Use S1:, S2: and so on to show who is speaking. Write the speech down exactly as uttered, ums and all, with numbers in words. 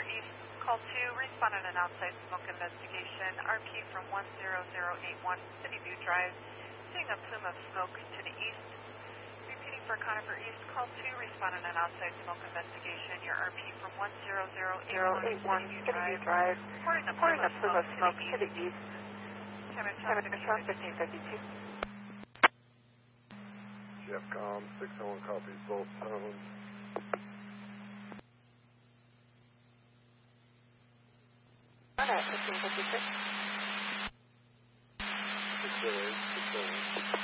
S1: East, call two, respond on an outside smoke investigation, R P from one zero zero eight one, City View Drive, seeing a plume of smoke to the east. Repeating for Conifer East, call two, respond on an outside smoke investigation, your R P from one zero zero eight one, City View Drive, reporting a plume of smoke to the east. Time is fifteen fifty-two.
S2: Jeffcom, six oh one copies both tones.
S1: fifteen fifty-six.
S2: Six oh eight.